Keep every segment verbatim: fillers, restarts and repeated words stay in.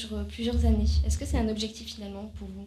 sur plusieurs années. Est-ce que c'est un objectif finalement pour vous ?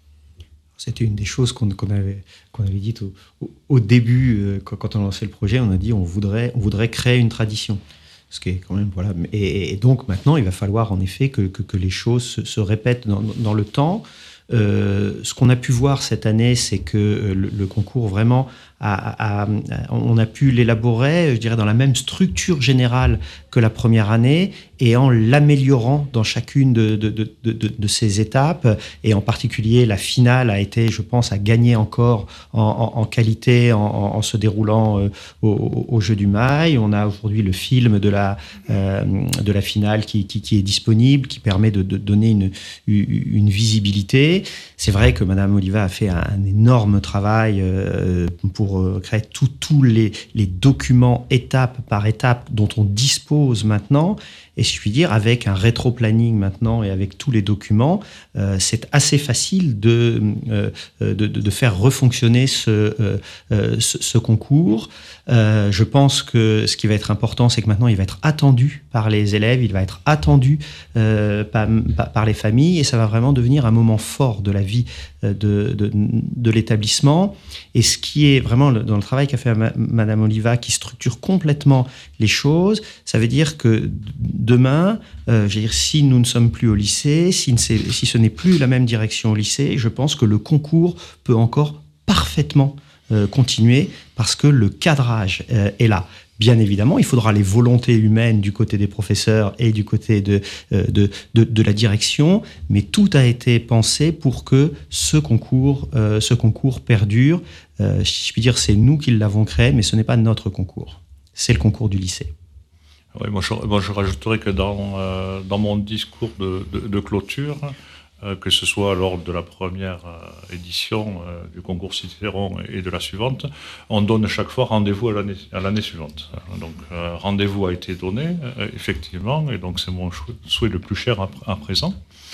C'était une des choses qu'on, qu'on, avait, qu'on avait dites au, au, au début, euh, quand, quand on lançait le projet, on a dit on voudrait, on voudrait créer une tradition. Ce qui est quand même, voilà. Et, et donc maintenant, il va falloir en effet que, que, que les choses se, se répètent dans, dans le temps. Euh, ce qu'on a pu voir cette année, c'est que le, le concours vraiment a, a, a, on a pu l'élaborer, je dirais, dans la même structure générale que la première année et en l'améliorant dans chacune de, de, de, de, de ces étapes. Et en particulier, la finale a été, je pense, à gagner encore en, en, en qualité en, en se déroulant euh, au, au Jeu du Mail. On a aujourd'hui le film de la, euh, de la finale qui, qui, qui est disponible, qui permet de, de donner une, une visibilité. C'est vrai que Madame Oliva a fait un, un énorme travail euh, pour créer tous les, les documents étape par étape dont on dispose maintenant. Et si je puis dire, avec un rétro-planning maintenant et avec tous les documents, euh, c'est assez facile de, euh, de, de faire refonctionner ce, euh, ce, ce concours. Euh, je pense que ce qui va être important, c'est que maintenant, il va être attendu par les élèves, il va être attendu euh, par, par les familles, et ça va vraiment devenir un moment fort de la vie de, de, de l'établissement. Et ce qui est vraiment dans le travail qu'a fait Madame Oliva, qui structure complètement les choses, ça veut dire que demain, euh, je veux dire, si nous ne sommes plus au lycée, si, si ce n'est plus la même direction au lycée, je pense que le concours peut encore parfaitement euh, continuer parce que le cadrage euh, est là. Bien évidemment, il faudra les volontés humaines du côté des professeurs et du côté de, euh, de, de, de la direction, mais tout a été pensé pour que ce concours, euh, ce concours perdure. Euh, si je puis dire, c'est nous qui l'avons créé, mais ce n'est pas notre concours. C'est le concours du lycée. Oui, moi je, moi je rajouterais que dans, euh, dans mon discours de, de, de clôture, euh, que ce soit lors de la première euh, édition euh, du concours Cicéron et de la suivante, on donne chaque fois rendez-vous à l'année, à l'année suivante. Donc euh, rendez-vous a été donné, euh, effectivement, et donc c'est mon souhait le plus cher à, à présent.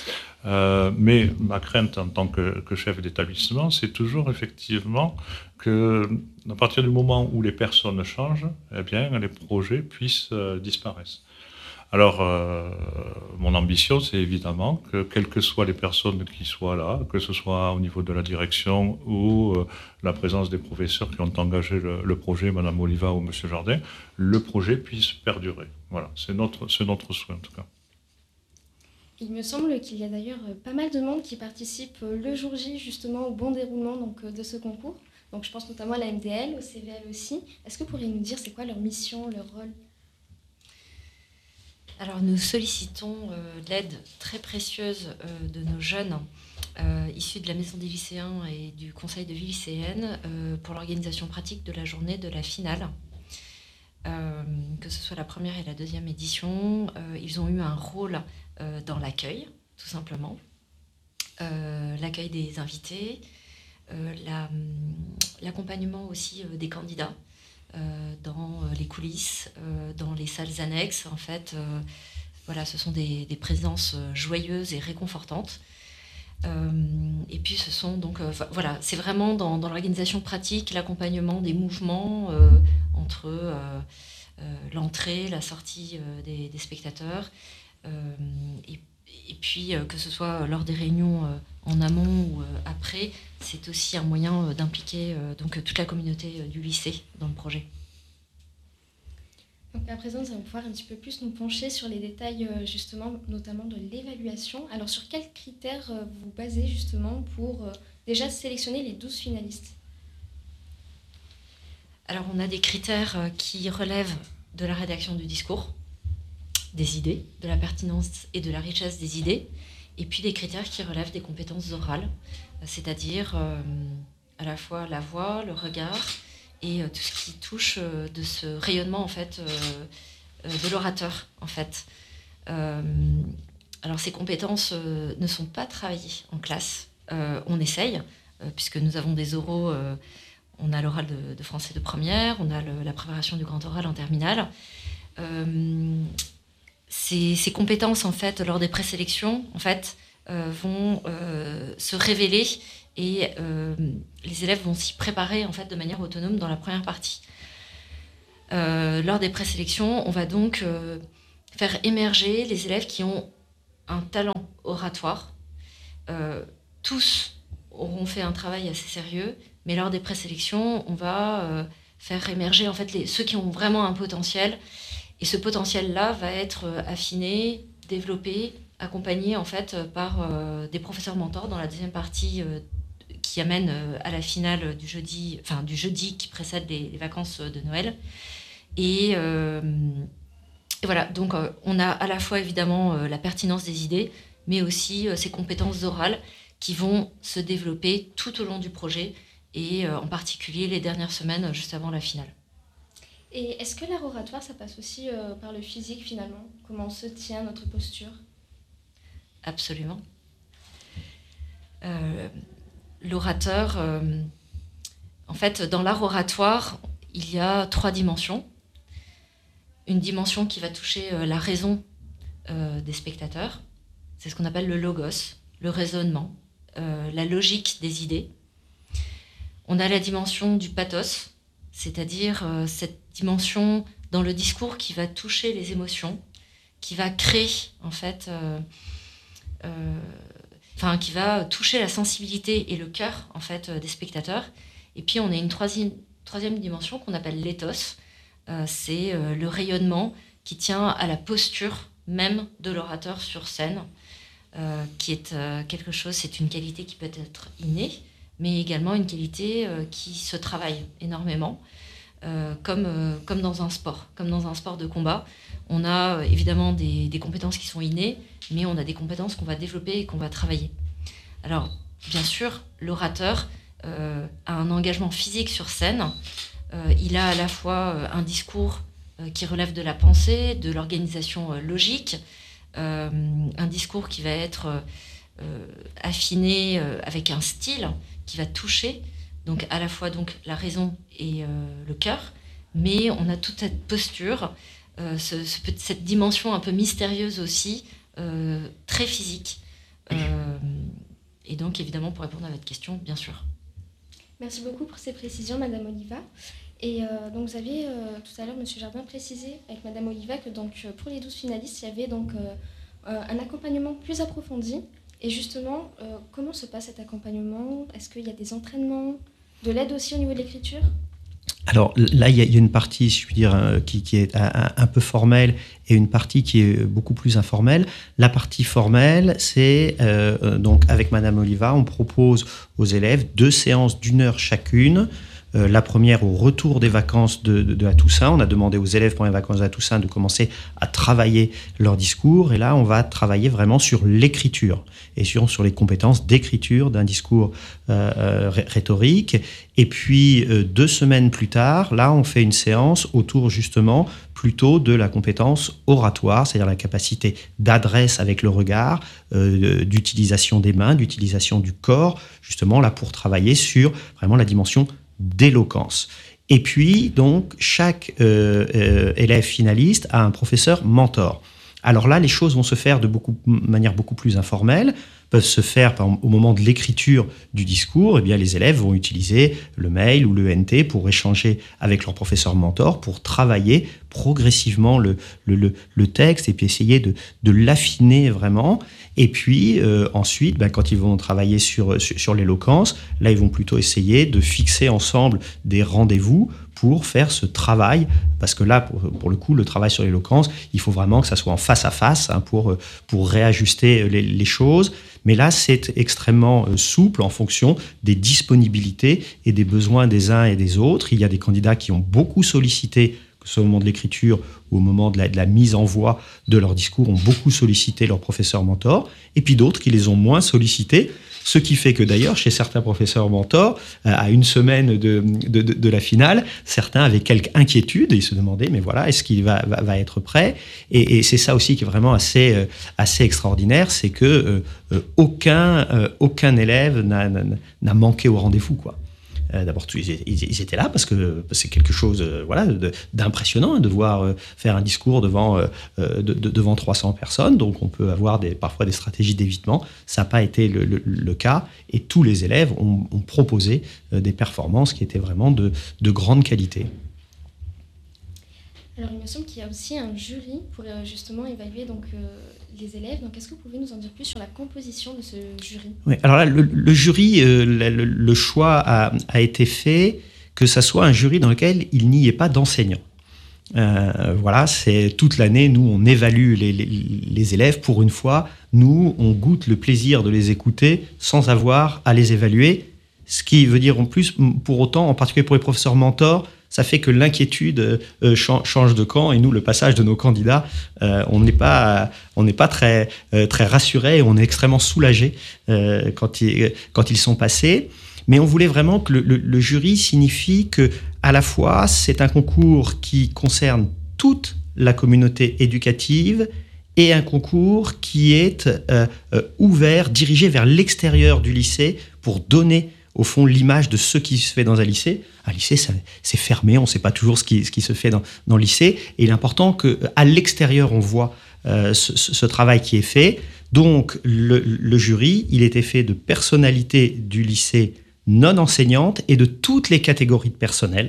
Euh, mais ma crainte en tant que, que chef d'établissement, c'est toujours effectivement que, à partir du moment où les personnes changent, eh bien, les projets puissent euh, disparaître. Alors, euh, mon ambition, c'est évidemment que, quelles que soient les personnes qui soient là, que ce soit au niveau de la direction ou euh, la présence des professeurs qui ont engagé le, le projet, Madame Oliva ou Monsieur Jardin, le projet puisse perdurer. Voilà, c'est notre, c'est notre souhait en tout cas. Il me semble qu'il y a d'ailleurs pas mal de monde qui participe le jour J justement au bon déroulement donc, de ce concours. Donc je pense notamment à la M D L, au C V L aussi. Est-ce que vous pourriez nous dire c'est quoi leur mission, leur rôle ? Alors nous sollicitons euh, l'aide très précieuse euh, de nos jeunes euh, issus de la Maison des lycéens et du Conseil de vie lycéenne euh, pour l'organisation pratique de la journée de la finale. Euh, que ce soit la première et la deuxième édition, euh, ils ont eu un rôle euh, dans l'accueil, tout simplement. Euh, l'accueil des invités, euh, la, l'accompagnement aussi euh, des candidats euh, dans euh, les coulisses, euh, dans les salles annexes. En fait, euh, voilà, ce sont des, des présences joyeuses et réconfortantes. Euh, et puis ce sont donc euh, voilà, c'est vraiment dans, dans l'organisation pratique, l'accompagnement des mouvements euh, entre euh, euh, l'entrée, la sortie euh, des, des spectateurs, euh, et, et puis euh, que ce soit lors des réunions euh, en amont ou euh, après, c'est aussi un moyen euh, d'impliquer euh, donc toute la communauté euh, du lycée dans le projet. Donc à présent, nous allons pouvoir un petit peu plus nous pencher sur les détails, justement, notamment de l'évaluation. Alors, sur quels critères vous vous basez, justement, pour euh, déjà sélectionner les douze finalistes ? Alors, on a des critères qui relèvent de la rédaction du discours, des idées, de la pertinence et de la richesse des idées, et puis des critères qui relèvent des compétences orales, c'est-à-dire euh, à la fois la voix, le regard, et euh, tout ce qui touche euh, de ce rayonnement en fait euh, euh, de l'orateur en fait. Euh, alors ces compétences euh, ne sont pas travaillées en classe. Euh, on essaye euh, puisque nous avons des oraux. Euh, on a l'oral de, de français de première, on a le, la préparation du grand oral en terminale. Euh, ces, ces compétences en fait lors des présélections en fait euh, vont euh, se révéler. Et euh, les élèves vont s'y préparer en fait de manière autonome dans la première partie. Euh, lors des présélections, on va donc euh, faire émerger les élèves qui ont un talent oratoire. Euh, tous auront fait un travail assez sérieux, mais lors des présélections, on va euh, faire émerger en fait les, ceux qui ont vraiment un potentiel. Et ce potentiel-là va être euh, affiné, développé, accompagné en fait par euh, des professeurs mentors dans la deuxième partie euh, qui amène euh, à la finale du jeudi, enfin du jeudi qui précède les, les vacances de Noël. Et, euh, et voilà, donc euh, on a à la fois évidemment euh, la pertinence des idées, mais aussi euh, ces compétences orales qui vont se développer tout au long du projet et euh, en particulier les dernières semaines juste avant la finale. Et est-ce que l'art oratoire, ça passe aussi euh, par le physique finalement? Comment on se tient, notre posture? Absolument. Euh, l'orateur, euh, en fait, dans l'art oratoire, il y a trois dimensions. Une dimension qui va toucher euh, la raison euh, des spectateurs, c'est ce qu'on appelle le logos, le raisonnement, euh, la logique des idées. On a la dimension du pathos, c'est-à-dire euh, cette dimension dans le discours qui va toucher les émotions, qui va créer, en fait, euh, euh, enfin, qui va toucher la sensibilité et le cœur, en fait, des spectateurs. Et puis, on a une troisième, troisième dimension qu'on appelle l'éthos. Euh, c'est euh, le rayonnement qui tient à la posture même de l'orateur sur scène, euh, qui est euh, quelque chose, c'est une qualité qui peut être innée, mais également une qualité euh, qui se travaille énormément, euh, comme, euh, comme dans un sport, comme dans un sport de combat. On a euh, évidemment des, des compétences qui sont innées, mais on a des compétences qu'on va développer et qu'on va travailler. Alors, bien sûr, l'orateur euh, a un engagement physique sur scène. Euh, il a à la fois euh, un discours euh, qui relève de la pensée, de l'organisation euh, logique, euh, un discours qui va être euh, euh, affiné euh, avec un style qui va toucher, donc à la fois donc, la raison et euh, le cœur, mais on a toute cette posture, euh, ce, ce, cette dimension un peu mystérieuse aussi, euh, très physique. Euh, et donc évidemment, pour répondre à votre question, bien sûr. Merci beaucoup pour ces précisions, Madame Oliva. Et euh, donc vous aviez euh, tout à l'heure, Monsieur Jardin, précisé avec Madame Oliva que donc, pour les douze finalistes, il y avait donc euh, un accompagnement plus approfondi. Et justement, euh, comment se passe cet accompagnement? Est-ce qu'il y a des entraînements, de l'aide aussi au niveau de l'écriture? Alors là, il y, y a une partie, si je puis dire, euh, qui, qui est un, un peu formelle et une partie qui est beaucoup plus informelle. La partie formelle, c'est euh, donc avec Madame Oliva, on propose aux élèves deux séances d'une heure chacune. Euh, la première au retour des vacances de, de, de la Toussaint. On a demandé aux élèves pendant les vacances de la Toussaint de commencer à travailler leur discours. Et là, on va travailler vraiment sur l'écriture et sur, sur les compétences d'écriture d'un discours euh, euh, rhétorique. Et puis, euh, deux semaines plus tard, là, on fait une séance autour justement plutôt de la compétence oratoire, c'est-à-dire la capacité d'adresse avec le regard, euh, d'utilisation des mains, d'utilisation du corps, justement là pour travailler sur vraiment la dimension d'éloquence. Et puis, donc, chaque euh, euh, élève finaliste a un professeur mentor. Alors là, les choses vont se faire de beaucoup, manière beaucoup plus informelle, peuvent se faire par exemple, au moment de l'écriture du discours. Eh bien, les élèves vont utiliser le mail ou le N T pour échanger avec leur professeur mentor, pour travailler progressivement le, le, le, le texte et puis essayer de, de l'affiner vraiment. Et puis euh, ensuite, ben, quand ils vont travailler sur, sur, sur l'éloquence, là, ils vont plutôt essayer de fixer ensemble des rendez-vous pour faire ce travail, parce que là, pour, pour le coup, le travail sur l'éloquence, il faut vraiment que ça soit en face à face hein, pour, pour réajuster les, les choses. Mais là, c'est extrêmement souple en fonction des disponibilités et des besoins des uns et des autres. Il y a des candidats qui ont beaucoup sollicité, que ce soit au moment de l'écriture ou au moment de la, de la mise en voix de leur discours, ont beaucoup sollicité leur professeur mentor, et puis d'autres qui les ont moins sollicités. Ce qui fait que d'ailleurs, chez certains professeurs mentors, à une semaine de, de, de, de la finale, certains avaient quelques inquiétudes et ils se demandaient, mais voilà, est-ce qu'il va, va, va être prêt? Et, et c'est ça aussi qui est vraiment assez, assez extraordinaire, c'est que euh, aucun, euh, aucun élève n'a, n'a manqué au rendez-vous, quoi. Euh, d'abord, ils, ils étaient là parce que c'est quelque chose euh, voilà, de, d'impressionnant hein, de voir euh, faire un discours devant, euh, de, de, devant trois cents personnes. Donc, on peut avoir des, parfois des stratégies d'évitement. Ça n'a pas été le, le, le cas. Et tous les élèves ont, ont proposé euh, des performances qui étaient vraiment de, de grande qualité. Alors, il me semble qu'il y a aussi un jury pour euh, justement évaluer donc, euh, les élèves. Donc, est-ce que vous pouvez nous en dire plus sur la composition de ce jury ? Oui, alors là, le, le jury, euh, le, le choix a, a été fait que ça soit un jury dans lequel il n'y ait pas d'enseignants. Euh, voilà, c'est toute l'année, nous, on évalue les, les, les élèves. Pour une fois, nous, on goûte le plaisir de les écouter sans avoir à les évaluer. Ce qui veut dire en plus, pour autant, en particulier pour les professeurs mentors, ça fait que l'inquiétude euh, change de camp, et nous, le passage de nos candidats, euh, on n'est pas, on n'est pas très, euh, très rassurés, et on est extrêmement soulagés euh, quand, ils, quand ils sont passés. Mais on voulait vraiment que le, le, le jury signifie que, à la fois, c'est un concours qui concerne toute la communauté éducative et un concours qui est euh, euh, ouvert, dirigé vers l'extérieur du lycée pour donner au fond, l'image de ce qui se fait dans un lycée. Un lycée, ça, c'est fermé, on ne sait pas toujours ce qui, ce qui se fait dans, dans le lycée. Et il est important qu'à l'extérieur, on voit euh, ce, ce travail qui est fait. Donc, le, le jury, il était fait de personnalités du lycée non enseignantes et de toutes les catégories de personnel.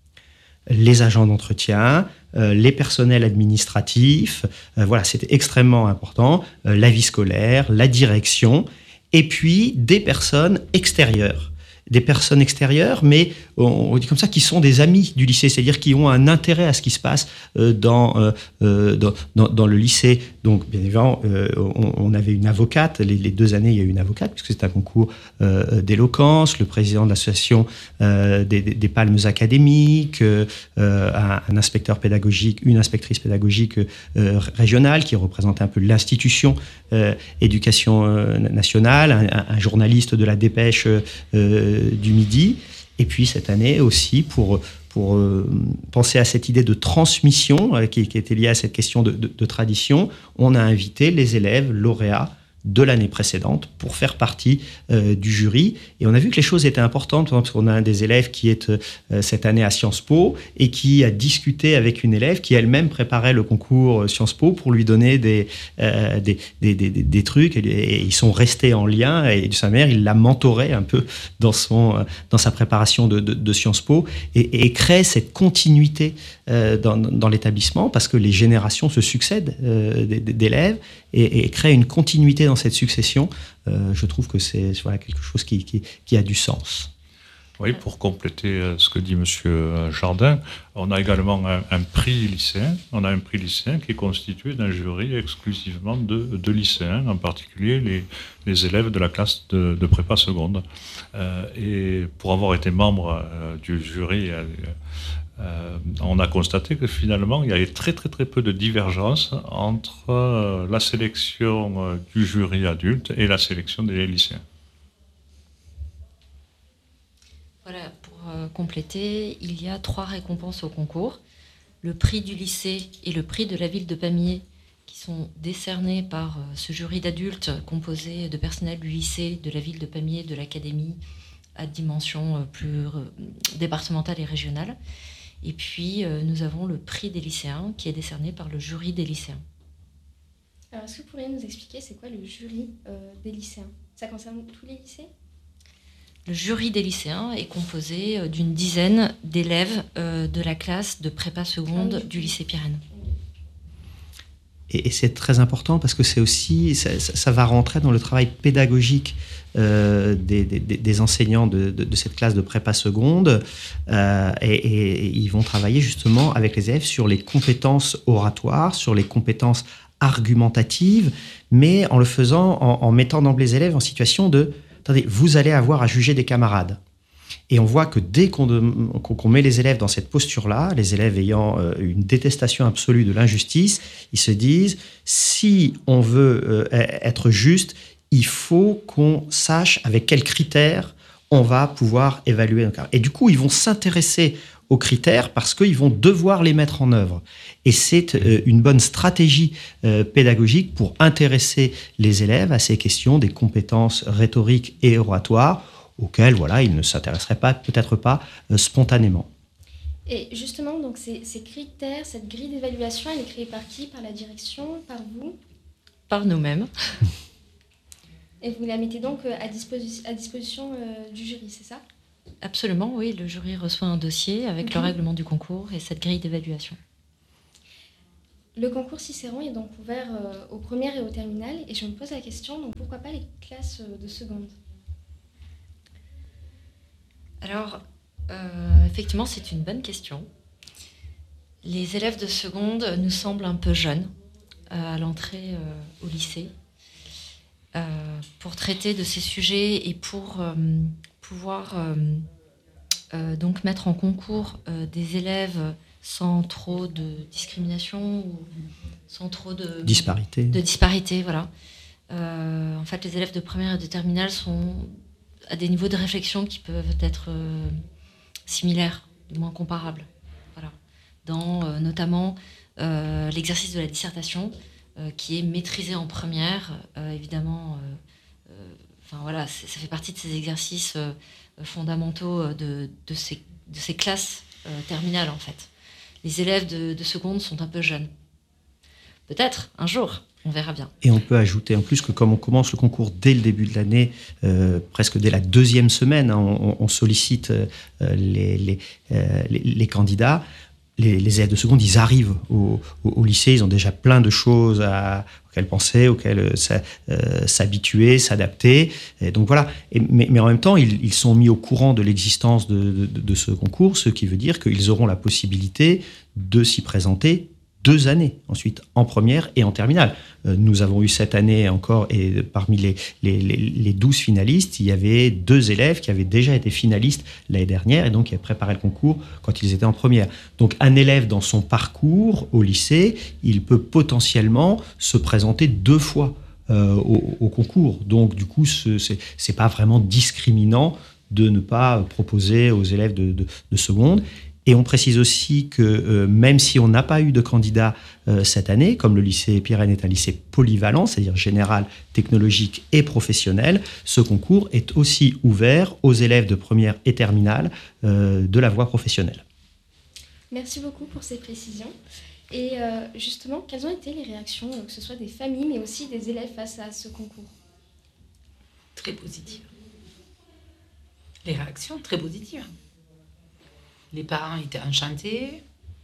Les agents d'entretien, euh, les personnels administratifs, euh, voilà, c'était extrêmement important. Euh, la vie scolaire, la direction, et puis des personnes extérieures. Des personnes extérieures, mais on dit comme ça, qui sont des amis du lycée, c'est-à-dire qui ont un intérêt à ce qui se passe euh, dans, euh, dans, dans, dans le lycée. Donc, bien évidemment, euh, on, on avait une avocate. Les, les deux années, il y a eu une avocate, puisque c'est un concours euh, d'éloquence. Le président de l'association euh, des, des, des palmes académiques, euh, un, un inspecteur pédagogique, une inspectrice pédagogique euh, régionale qui représentait un peu l'institution euh, éducation euh, nationale, un, un journaliste de la Dépêche euh, du Midi, et puis cette année aussi pour, pour euh, penser à cette idée de transmission euh, qui, qui était liée à cette question de, de, de tradition, on a invité les élèves lauréats de l'année précédente pour faire partie euh, du jury. Et on a vu que les choses étaient importantes, parce qu'on a un des élèves qui est euh, cette année à Sciences Po et qui a discuté avec une élève qui elle-même préparait le concours Sciences Po pour lui donner des, euh, des, des, des, des trucs. Et, et ils sont restés en lien, et sa mère, il l'a mentoré un peu dans, son, dans sa préparation de, de, de Sciences Po, et, et crée cette continuité euh, dans, dans l'établissement, parce que les générations se succèdent euh, d'élèves, et, et crée une continuité dans cette succession. Euh, je trouve que c'est voilà, quelque chose qui, qui, qui a du sens. Oui, pour compléter ce que dit M. Jardin, on a également un, un prix lycéen. On a un prix lycéen qui est constitué d'un jury exclusivement de, de lycéens, en particulier les, les élèves de la classe de, de prépa seconde. Euh, et pour avoir été membre euh, du jury, euh, Euh, on a constaté que finalement, il y avait très très très peu de divergence entre euh, la sélection euh, du jury adulte et la sélection des lycéens. Voilà, pour euh, compléter, il y a trois récompenses au concours. Le prix du lycée et le prix de la ville de Pamiers, qui sont décernés par euh, ce jury d'adultes composé de personnel du lycée, de la ville de Pamiers, de l'académie, à dimension euh, plus euh, départementale et régionale. Et puis, euh, nous avons le prix des lycéens qui est décerné par le jury des lycéens. Alors, est-ce que vous pourriez nous expliquer c'est quoi le jury euh, des lycéens ? Ça concerne tous les lycées ? Le jury des lycéens est composé euh, d'une dizaine d'élèves euh, de la classe de prépa seconde ah oui. du lycée Pirenne. Et, et c'est très important parce que c'est aussi, ça, ça, ça va rentrer dans le travail pédagogique euh, des, des, des enseignants de, de, de cette classe de prépa seconde, euh, et, et, et ils vont travailler justement avec les élèves sur les compétences oratoires, sur les compétences argumentatives, mais en le faisant, en, en mettant d'emblée les élèves en situation de, attendez, vous allez avoir à juger des camarades. Et on voit que dès qu'on, qu'on met les élèves dans cette posture-là, les élèves ayant une détestation absolue de l'injustice, ils se disent, si on veut être juste, il faut qu'on sache avec quels critères on va pouvoir évaluer nos cas. Et du coup, ils vont s'intéresser aux critères parce qu'ils vont devoir les mettre en œuvre. Et c'est une bonne stratégie pédagogique pour intéresser les élèves à ces questions des compétences rhétoriques et oratoires, auxquels voilà, ils ne s'intéresseraient pas, peut-être pas euh, spontanément. Et justement, donc, ces, ces critères, cette grille d'évaluation, elle est créée par qui ? Par la direction ? Par vous ? Par nous-mêmes. Et vous la mettez donc à, disposi- à disposition euh, du jury, c'est ça ? Absolument, oui. Le jury reçoit un dossier avec mm-hmm. le règlement du concours et cette grille d'évaluation. Le concours Cicéron est donc ouvert euh, aux premières et aux terminales, et je me pose la question, donc pourquoi pas les classes euh, de seconde? Alors, euh, effectivement, c'est une bonne question. Les élèves de seconde nous semblent un peu jeunes euh, à l'entrée euh, au lycée. Euh, pour traiter de ces sujets et pour euh, pouvoir euh, euh, donc mettre en concours euh, des élèves sans trop de discrimination ou sans trop de disparité. De disparité, voilà. Euh, en fait, les élèves de première et de terminale sont à des niveaux de réflexion qui peuvent être euh, similaires, du moins comparables. Voilà. Dans euh, notamment euh, l'exercice de la dissertation, euh, qui est maîtrisé en première, euh, évidemment. Euh, euh, enfin voilà, ça fait partie de ces exercices euh, fondamentaux de, de, ces, de ces classes euh, terminales, en fait. Les élèves de, de seconde sont un peu jeunes. Peut-être, un jour, on verra bien. Et on peut ajouter en plus que comme on commence le concours dès le début de l'année, euh, presque dès la deuxième semaine, hein, on, on sollicite euh, les, les, euh, les, les candidats. Les, les élèves de seconde, ils arrivent au, au, au lycée, ils ont déjà plein de choses à, auxquelles penser, auxquelles euh, euh, s'habituer, s'adapter. Et donc voilà. Et, mais, mais en même temps, ils, ils sont mis au courant de l'existence de, de, de ce concours, ce qui veut dire qu'ils auront la possibilité de s'y présenter deux années, ensuite en première et en terminale. Euh, nous avons eu cette année encore, et parmi les, les, les, les douze finalistes, il y avait deux élèves qui avaient déjà été finalistes l'année dernière et donc qui avaient préparé le concours quand ils étaient en première. Donc un élève dans son parcours au lycée, il peut potentiellement se présenter deux fois euh, au, au concours. Donc du coup, ce c'est, c'est pas vraiment discriminant de ne pas proposer aux élèves de, de, de seconde. Et on précise aussi que euh, même si on n'a pas eu de candidat euh, cette année, comme le lycée Pirenne est un lycée polyvalent, c'est-à-dire général, technologique et professionnel, ce concours est aussi ouvert aux élèves de première et terminale euh, de la voie professionnelle. Merci beaucoup pour ces précisions. Et euh, justement, quelles ont été les réactions, que ce soit des familles, mais aussi des élèves face à ce concours? Très positives. Les réactions, très positives. Les parents étaient enchantés,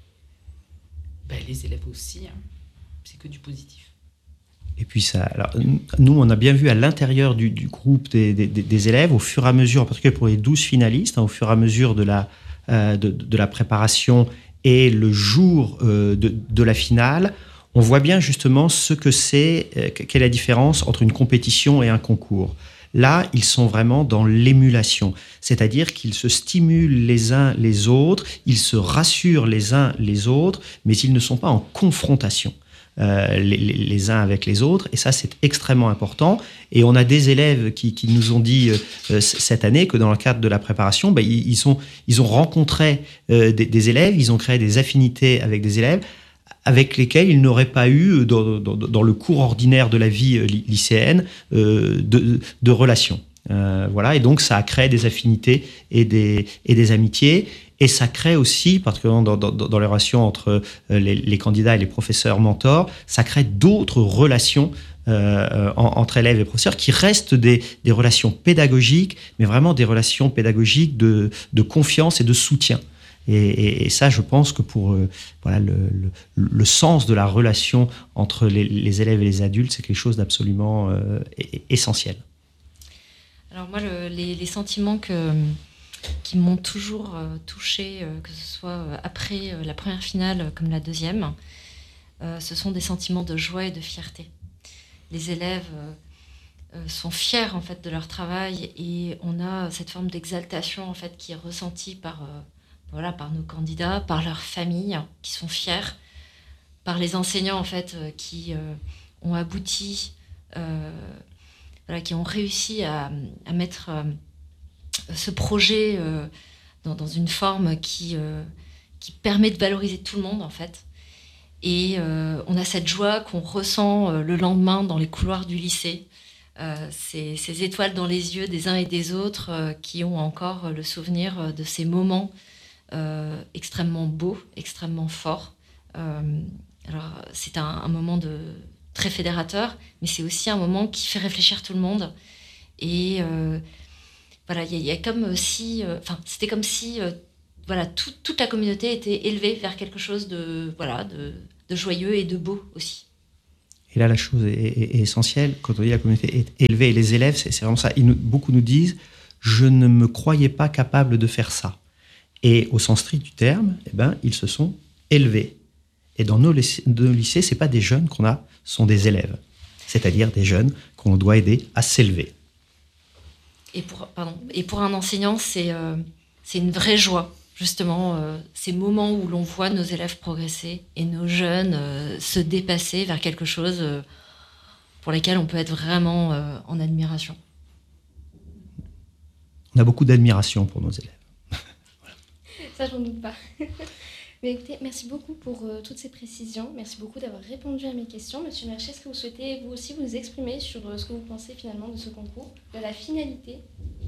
ben, les élèves aussi, hein. C'est que du positif. Et puis ça, alors, nous, on a bien vu à l'intérieur du, du groupe des, des, des élèves, au fur et à mesure, en particulier pour les douze finalistes, hein, au fur et à mesure de la, euh, de, de la préparation et le jour euh, de, de la finale, on voit bien justement ce que c'est, euh, quelle est la différence entre une compétition et un concours. Là, ils sont vraiment dans l'émulation, c'est-à-dire qu'ils se stimulent les uns les autres, ils se rassurent les uns les autres, mais ils ne sont pas en confrontation euh, les, les, les uns avec les autres, et ça, c'est extrêmement important. Et on a des élèves qui, qui nous ont dit euh, cette année que dans le cadre de la préparation, ben, ils, ils, sont, ils ont rencontré euh, des, des élèves, ils ont créé des affinités avec des élèves, avec lesquels ils n'auraient pas eu, dans, dans, dans le cours ordinaire de la vie lycéenne, euh, de, de relations. Euh, voilà, et donc ça a créé des affinités et des, et des amitiés, et ça crée aussi, particulièrement dans, dans, dans les relations entre les, les candidats et les professeurs mentors, ça crée d'autres relations euh, en, entre élèves et professeurs qui restent des, des relations pédagogiques, mais vraiment des relations pédagogiques de, de confiance et de soutien. Et, et, et ça, je pense que pour euh, voilà, le, le, le sens de la relation entre les, les élèves et les adultes, c'est quelque chose d'absolument euh, essentiel. Alors moi, le, les, les sentiments que, qui m'ont toujours euh, touchée, euh, que ce soit euh, après euh, la première finale comme la deuxième, euh, ce sont des sentiments de joie et de fierté. Les élèves euh, euh, sont fiers en fait de leur travail, et on a cette forme d'exaltation en fait qui est ressentie par euh, Voilà, par nos candidats, par leurs familles qui sont fiers, par les enseignants en fait euh, qui euh, ont abouti, euh, voilà, qui ont réussi à, à mettre euh, ce projet euh, dans, dans une forme qui, euh, qui permet de valoriser tout le monde en fait. Et euh, on a cette joie qu'on ressent euh, le lendemain dans les couloirs du lycée. Euh, ces, ces étoiles dans les yeux des uns et des autres euh, qui ont encore le souvenir de ces moments Euh, extrêmement beau, extrêmement fort. Euh, alors, c'est un, un moment de, très fédérateur, mais c'est aussi un moment qui fait réfléchir tout le monde. Et euh, voilà, il y, y a comme si, enfin, euh, c'était comme si, euh, voilà, tout, toute la communauté était élevée vers quelque chose de, voilà, de de joyeux et de beau aussi. Et là, la chose est, est, est essentielle. Quand on dit la communauté est élevée et les élèves, c'est, c'est vraiment ça. Ils nous, beaucoup nous disent « je ne me croyais pas capable de faire ça ». Et au sens strict du terme, eh ben, ils se sont élevés. Et dans nos lycées, nos lycées, ce n'est pas des jeunes qu'on a, ce sont des élèves. C'est-à-dire des jeunes qu'on doit aider à s'élever. Et pour, pardon, et pour un enseignant, c'est, euh, c'est une vraie joie, justement, euh, ces moments où l'on voit nos élèves progresser et nos jeunes euh, se dépasser vers quelque chose euh, pour lesquels on peut être vraiment euh, en admiration. On a beaucoup d'admiration pour nos élèves. Voilà. Ça, j'en doute pas. Mais écoutez, merci beaucoup pour euh, toutes ces précisions. Merci beaucoup d'avoir répondu à mes questions. Monsieur Mercier, est-ce que vous souhaitez vous aussi vous exprimer sur euh, ce que vous pensez finalement de ce concours, de la finalité ?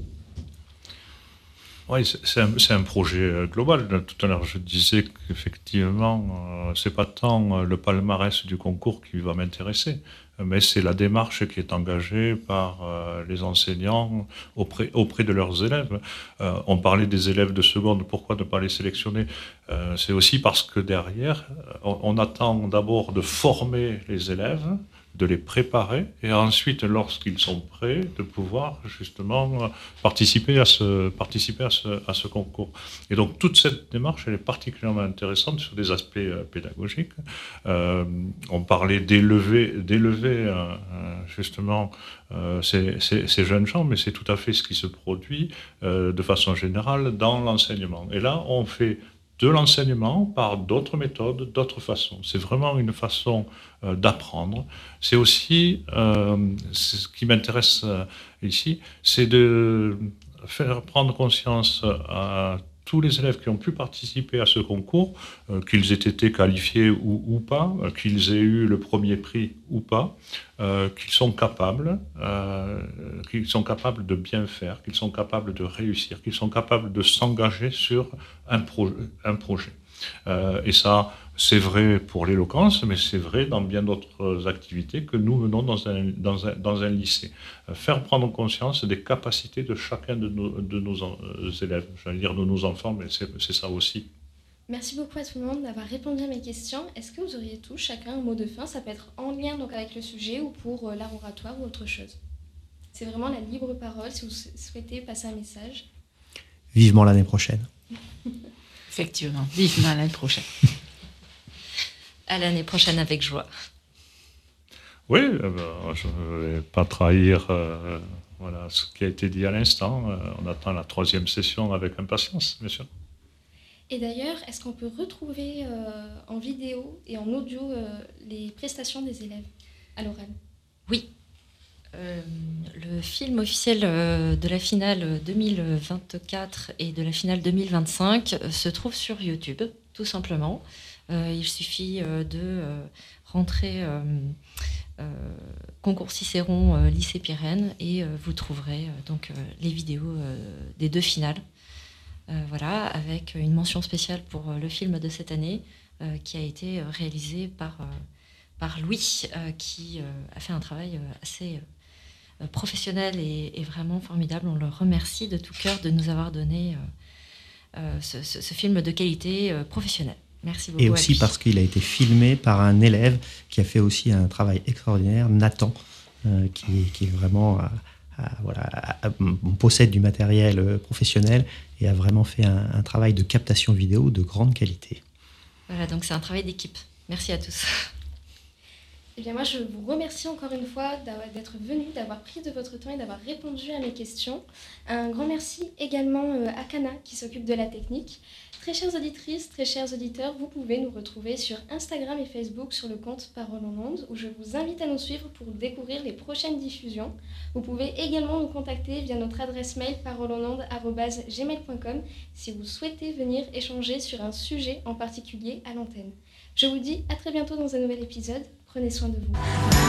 Oui, c'est, c'est, un, c'est un projet global. Tout à l'heure, je disais qu'effectivement, euh, c'est pas tant le palmarès du concours qui va m'intéresser, mais c'est la démarche qui est engagée par euh, les enseignants auprès, auprès de leurs élèves. Euh, on parlait des élèves de seconde, pourquoi ne pas les sélectionner ? euh, C'est aussi parce que derrière, on, on attend d'abord de former les élèves, de les préparer, et ensuite, lorsqu'ils sont prêts, de pouvoir justement participer à ce, participer à ce, à ce concours. Et donc, toute cette démarche, elle est particulièrement intéressante sur des aspects euh, pédagogiques. Euh, on parlait d'élever, d'élever euh, justement euh, ces, ces, ces jeunes gens, mais c'est tout à fait ce qui se produit euh, de façon générale dans l'enseignement. Et là, on fait de l'enseignement par d'autres méthodes, d'autres façons. C'est vraiment une façon euh, d'apprendre. C'est aussi, euh, c'est ce qui m'intéresse euh, ici, c'est de faire prendre conscience à tous les élèves qui ont pu participer à ce concours, euh, qu'ils aient été qualifiés ou, ou pas, euh, qu'ils aient eu le premier prix ou pas, euh, qu'ils sont capables, euh, qu'ils sont capables de bien faire, qu'ils sont capables de réussir, qu'ils sont capables de s'engager sur un, pro- un projet. Euh, et ça, c'est vrai pour l'éloquence, mais c'est vrai dans bien d'autres activités que nous menons dans un, dans un, dans un lycée. Euh, faire prendre conscience des capacités de chacun de nos, de nos euh, élèves, j'allais dire de nos enfants, mais c'est, c'est ça aussi. Merci beaucoup à tout le monde d'avoir répondu à mes questions. Est-ce que vous auriez tous chacun un mot de fin ? Ça peut être en lien donc avec le sujet ou pour euh, l'art oratoire ou autre chose. C'est vraiment la libre parole si vous souhaitez passer un message. Vivement l'année prochaine. Effectivement, vivement l'année prochaine. À l'année prochaine avec joie. Oui, euh, ben, je ne vais pas trahir euh, voilà, ce qui a été dit à l'instant. Euh, on attend la troisième session avec impatience, bien sûr. Et d'ailleurs, est-ce qu'on peut retrouver euh, en vidéo et en audio euh, les prestations des élèves à l'oral ? Oui. Euh, le film officiel euh, de la finale deux mille vingt-quatre et de la finale deux mille vingt-cinq euh, se trouve sur YouTube, tout simplement. Euh, il suffit euh, de euh, rentrer euh, euh, concours Cicéron euh, lycée Pirenne et euh, vous trouverez euh, donc euh, les vidéos euh, des deux finales. Euh, voilà, avec une mention spéciale pour euh, le film de cette année euh, qui a été euh, réalisé par, euh, par Louis euh, qui euh, a fait un travail euh, assez euh, professionnel et, et vraiment formidable. On le remercie de tout cœur de nous avoir donné euh, euh, ce, ce, ce film de qualité euh, professionnelle. Merci beaucoup. Et aussi parce qu'il a été filmé par un élève qui a fait aussi un travail extraordinaire, Nathan, euh, qui, qui est vraiment à, à, voilà, à, à, possède du matériel euh, professionnel et a vraiment fait un, un travail de captation vidéo de grande qualité. Voilà, donc c'est un travail d'équipe. Merci à tous. Eh bien moi, je vous remercie encore une fois d'être venu, d'avoir pris de votre temps et d'avoir répondu à mes questions. Un grand merci également à Kana qui s'occupe de la technique. Très chères auditrices, très chers auditeurs, vous pouvez nous retrouver sur Instagram et Facebook sur le compte Parole en Ondes où je vous invite à nous suivre pour découvrir les prochaines diffusions. Vous pouvez également nous contacter via notre adresse mail paroleonondes arobase gmail point com si vous souhaitez venir échanger sur un sujet en particulier à l'antenne. Je vous dis à très bientôt dans un nouvel épisode. Prenez soin de vous.